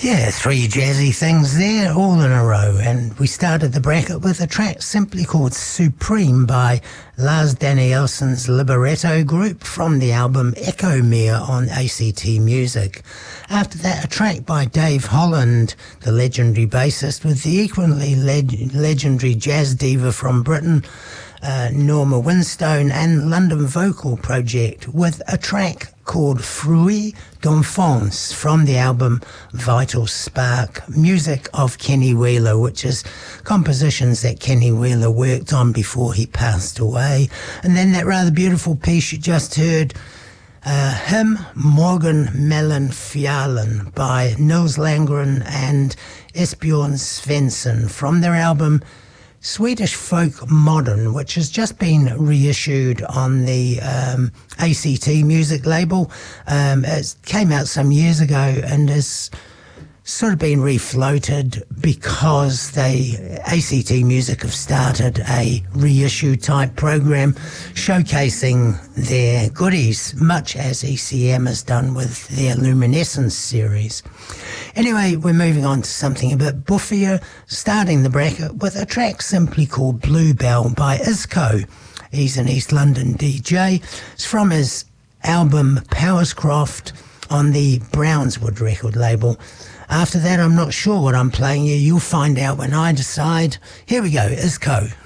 Yeah, three jazzy things there, all in a row. And we started the bracket with a track simply called Supreme by Lars Danielson's Libretto Group from the album Echo Mere on ACT Music. After that, a track by Dave Holland, the legendary bassist, with the equally legendary jazz diva from Britain, Norma Winstone, and London Vocal Project, with a track called Fruit d'Enfance from the album Vital Spark, music of Kenny Wheeler, which is compositions that Kenny Wheeler worked on before he passed away. And then that rather beautiful piece you just heard, Him Morgan Melon Fjälen by Nils Landgren and Esbjörn Svensson from their album Swedish Folk Modern, which has just been reissued on the ACT Music label. It came out some years ago and has sort of been refloated because ACT Music have started a reissue type program showcasing their goodies, much as ECM has done with their Luminescence series. Anyway, we're moving on to something a bit buffier, starting the bracket with a track simply called Bluebell by Isco. He's an East London DJ. It's from his album Powerscroft on the Brownswood record label. After that, I'm not sure what I'm playing you. You'll find out when I decide. Here we go, Isco.